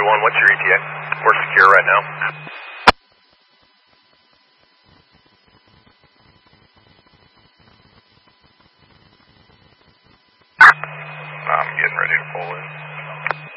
3-1, what's your ETA? We're secure right now. I'm getting ready to pull in.